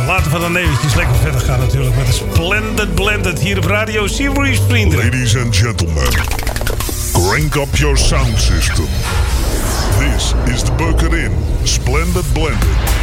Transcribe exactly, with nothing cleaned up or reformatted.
laten we dan eventjes lekker verder gaan natuurlijk met de Splendid Blended hier op Radio Series, vrienden. Ladies and gentlemen, crank up your sound system. This is the Bucket In Splendid Blended.